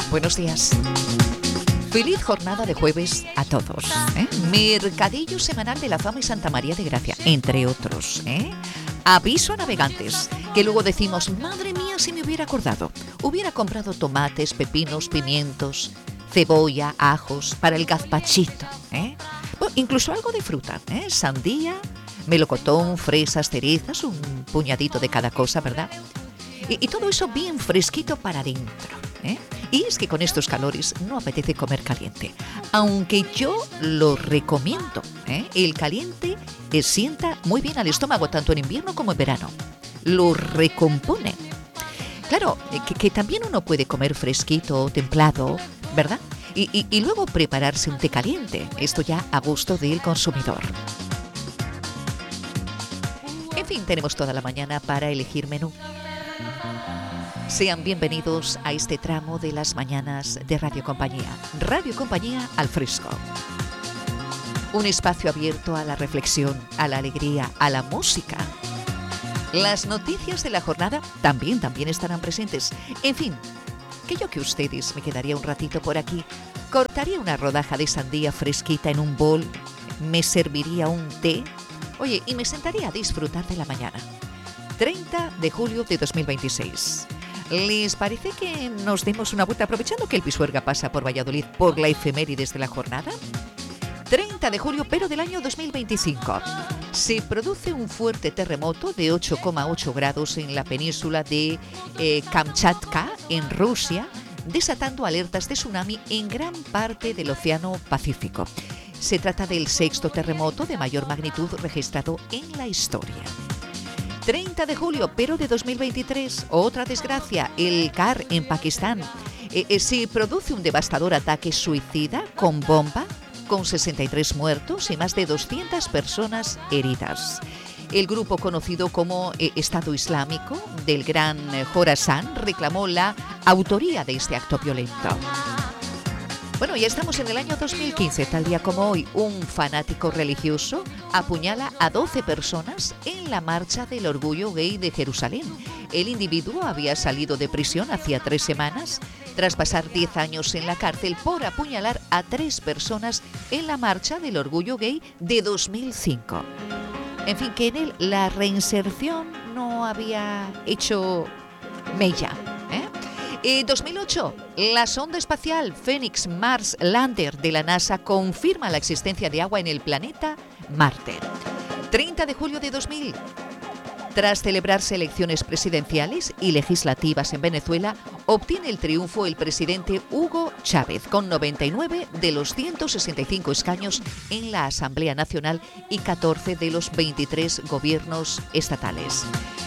Buenos días. Feliz jornada de jueves a todos. Mercadillo semanal de la Fama y Santa María de Gracia, entre otros. Aviso a navegantes, que luego decimos, madre mía, si me hubiera acordado. Hubiera comprado tomates, pepinos, pimientos, cebolla, ajos para el gazpachito. Bueno, incluso algo de fruta, sandía, melocotón, fresas, cerezas, un puñadito de cada cosa, ¿verdad? Y todo eso bien fresquito para adentro. Y es que con estos calores no apetece comer caliente, aunque yo lo recomiendo. El caliente sienta muy bien al estómago tanto en invierno como en verano, lo recompone. Claro, que también uno puede comer fresquito o templado, ¿verdad? Y luego prepararse un té caliente, esto ya a gusto del consumidor. En fin, tenemos toda la mañana para elegir menú. Sean bienvenidos a este tramo de las mañanas de Radio Compañía. Radio Compañía al fresco. Un espacio abierto a la reflexión, a la alegría, a la música. Las noticias de la jornada también estarán presentes. En fin, que yo que ustedes me quedaría un ratito por aquí, cortaría una rodaja de sandía fresquita en un bol, me serviría un té, oye, y me sentaría a disfrutar de la mañana. 30 de julio de 2026. ¿Les parece que nos demos una vuelta aprovechando que el Pisuerga pasa por Valladolid por la efemérides de la jornada? 30 de julio, pero del año 2025. Se produce un fuerte terremoto de 8,8 grados en la península de Kamchatka, en Rusia, desatando alertas de tsunami en gran parte del Océano Pacífico. Se trata del sexto terremoto de mayor magnitud registrado en la historia. 30 de julio, pero de 2023, otra desgracia, el Kar en Pakistán. Se produce un devastador ataque suicida con bomba, con 63 muertos y más de 200 personas heridas. El grupo conocido como Estado Islámico del Gran Jorasán reclamó la autoría de este acto violento. Bueno, ya estamos en el año 2015, tal día como hoy, un fanático religioso apuñala a 12 personas en la marcha del orgullo gay de Jerusalén. El individuo había salido de prisión hacía 3 semanas, tras pasar 10 años en la cárcel por apuñalar a 3 personas en la marcha del orgullo gay de 2005. En fin, que en él la reinserción no había hecho mella. 2008, la sonda espacial Phoenix Mars Lander de la NASA confirma la existencia de agua en el planeta Marte. 30 de julio de 2000, tras celebrarse elecciones presidenciales y legislativas en Venezuela, obtiene el triunfo el presidente Hugo Chávez, con 99 de los 165 escaños en la Asamblea Nacional y 14 de los 23 gobiernos estatales.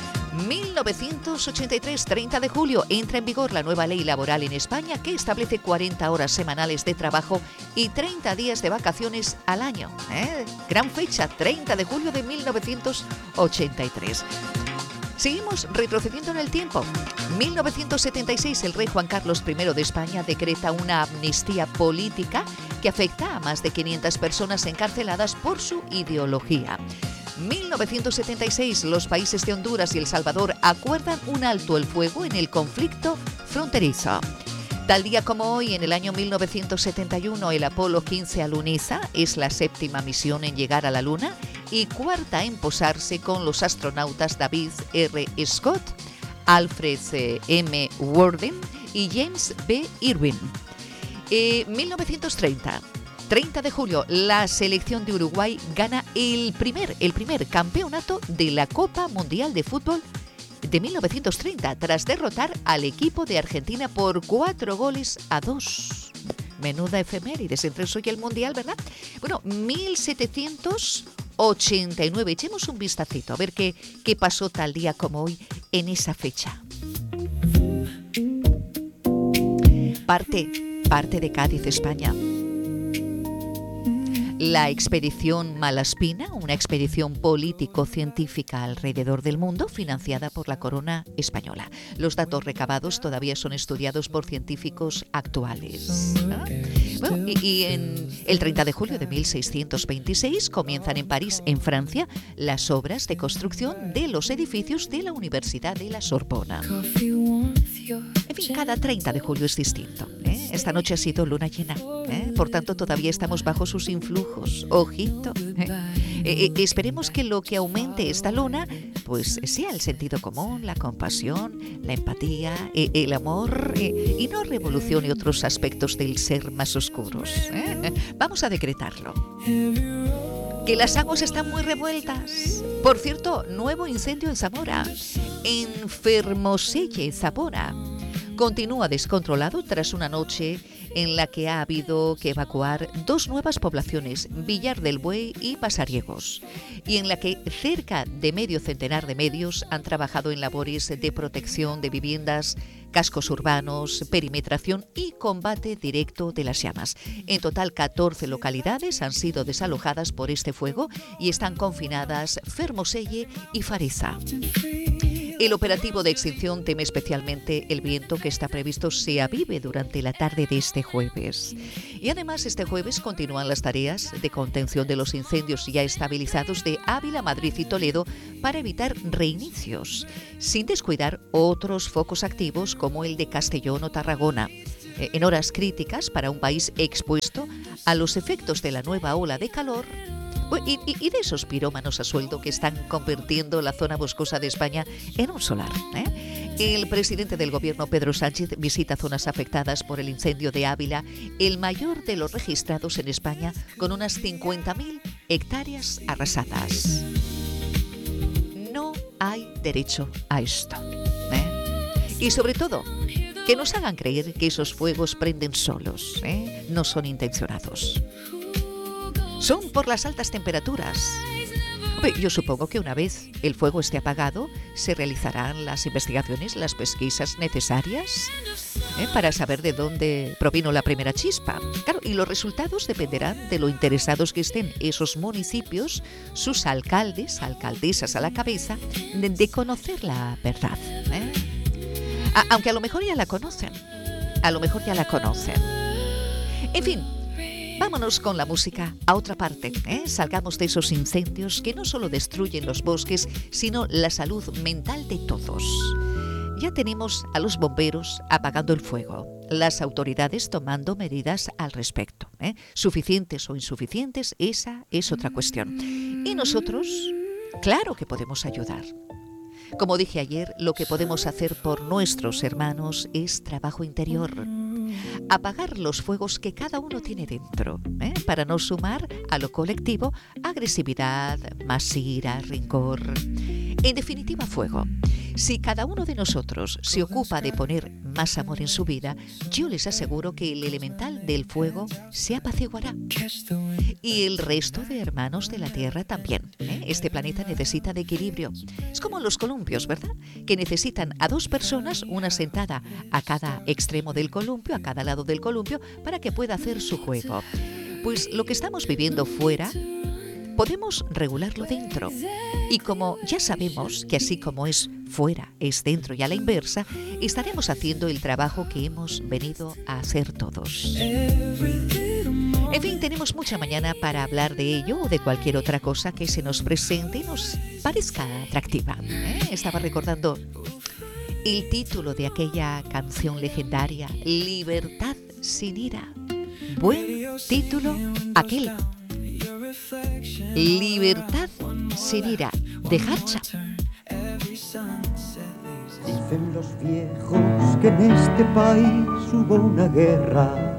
1983, 30 de julio, entra en vigor la nueva ley laboral en España que establece 40 horas semanales de trabajo y 30 días de vacaciones al año. Gran fecha, 30 de julio de 1983. Seguimos retrocediendo en el tiempo. 1976, el rey Juan Carlos I de España decreta una amnistía política que afecta a más de 500 personas encarceladas por su ideología. 1976, los países de Honduras y El Salvador acuerdan un alto el fuego en el conflicto fronterizo. Tal día como hoy, en el año 1971, el Apolo 15 aluniza, es la 7ª misión en llegar a la Luna y 4ª en posarse con los astronautas David R. Scott, Alfred M. Worden y James B. Irwin. 1930. 30 de julio, la selección de Uruguay gana el primer campeonato de la Copa Mundial de Fútbol de 1930, tras derrotar al equipo de Argentina por 4-2. Menuda efemérides entre eso y el Mundial, ¿verdad? Bueno, 1789. Echemos un vistacito a ver qué pasó tal día como hoy en esa fecha. Parte de Cádiz, España. La expedición Malaspina, una expedición político-científica alrededor del mundo financiada por la corona española. Los datos recabados todavía son estudiados por científicos actuales. Bueno, y en el 30 de julio de 1626 comienzan en París, en Francia, las obras de construcción de los edificios de la Universidad de la Sorbona. En fin, fin, cada 30 de julio es distinto, ¿eh? Esta noche ha sido luna llena, ¿eh? Por tanto todavía estamos bajo sus influjos. Ojito, ¿eh? Esperemos que lo que aumente esta luna pues sea el sentido común, la compasión, la empatía, el amor, y no revolucione otros aspectos del ser más oscuros, ¿eh? Vamos a decretarlo. Que las aguas están muy revueltas. Por cierto, nuevo incendio en Zamora. En Fermoselle, Zamora. Continúa descontrolado tras una noche en la que ha habido que evacuar 2 nuevas poblaciones, Villar del Buey y Pasariegos, y en la que cerca de medio centenar de medios han trabajado en labores de protección de viviendas, cascos urbanos, perimetración y combate directo de las llamas. En total, 14 localidades han sido desalojadas por este fuego y están confinadas Fermoselle y Fariza. El operativo de extinción teme especialmente el viento que está previsto se avive durante la tarde de este jueves. Y además este jueves continúan las tareas de contención de los incendios ya estabilizados de Ávila, Madrid y Toledo para evitar reinicios, sin descuidar otros focos activos como el de Castellón o Tarragona. En horas críticas para un país expuesto a los efectos de la nueva ola de calor y de esos pirómanos a sueldo que están convirtiendo la zona boscosa de España en un solar, ¿eh? El presidente del gobierno, Pedro Sánchez, visita zonas afectadas por el incendio de Ávila, el mayor de los registrados en España, con unas 50.000 hectáreas arrasadas. No hay derecho a esto, ¿eh? Y sobre todo, que nos hagan creer que esos fuegos prenden solos, ¿eh? No son intencionados. Son por las altas temperaturas. Yo supongo que una vez el fuego esté apagado, se realizarán las investigaciones, las pesquisas necesarias, para saber de dónde provino la primera chispa. Claro, y los resultados dependerán de lo interesados que estén esos municipios, sus alcaldes, alcaldesas a la cabeza, de conocer la verdad, ¿eh? Aunque a lo mejor ya la conocen. En fin. Vámonos con la música a otra parte, ¿eh? Salgamos de esos incendios que no solo destruyen los bosques, sino la salud mental de todos. Ya tenemos a los bomberos apagando el fuego, las autoridades tomando medidas al respecto, ¿eh? Suficientes o insuficientes, esa es otra cuestión. Y nosotros, claro que podemos ayudar. Como dije ayer, lo que podemos hacer por nuestros hermanos es trabajo interior. Apagar los fuegos que cada uno tiene dentro, para no sumar a lo colectivo agresividad, más ira, rencor. En definitiva, fuego. Si cada uno de nosotros se ocupa de poner más amor en su vida, yo les aseguro que el elemental del fuego se apaciguará. Y el resto de hermanos de la Tierra también, ¿eh? Este planeta necesita de equilibrio. Es como los columpios, ¿verdad? Que necesitan a 2 personas, una sentada a cada extremo del columpio, a cada lado del columpio, para que pueda hacer su juego. Pues lo que estamos viviendo fuera, podemos regularlo dentro. Y como ya sabemos que así como es fuera, es dentro y a la inversa, estaremos haciendo el trabajo que hemos venido a hacer todos. En fin, tenemos mucha mañana para hablar de ello o de cualquier otra cosa que se nos presente y nos parezca atractiva, ¿eh? Estaba recordando el título de aquella canción legendaria, Libertad sin ira. Buen título aquel. Libertad sin ira, de Hacha. Dicen los viejos que en este país hubo una guerra